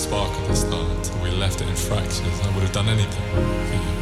spark of the start until we left it in fractures. I would have done anything for you.